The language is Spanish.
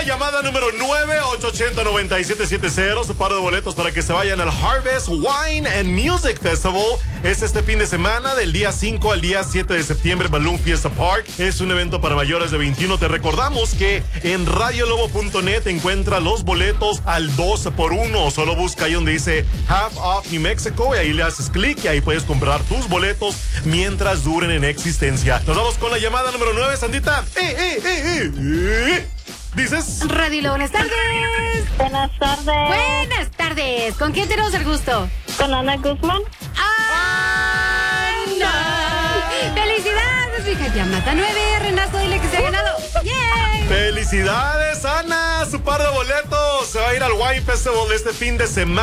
llamada número 9-880-9770. Su par de boletos para que se vayan al Harvest Wine and Music Festival. Es este fin de semana, del día 5 al día 7 de septiembre, Balloon Fiesta Park. Es un evento para mayores de 21. Te recordamos que en radiolobo.net encuentra los boletos al 2x1. Solo busca ahí donde dice Half Off New Mexico y ahí le haces clic y ahí puedes comprar tus boletos mientras duren en existencia. Nos vamos con la llamada número 9, Sandita. ¿Dices? Radio, buenas tardes. Buenas tardes. Buenas tardes. ¿Con quién tenemos el gusto? Con Ana Guzmán. ¡Ana! ¡Felicidades, hija! Llamada 9. Renato, dile que se ha ganado. ¡Yay! ¡Felicidades, Ana! Su par de boletos se va a ir al Wine Festival este fin de semana.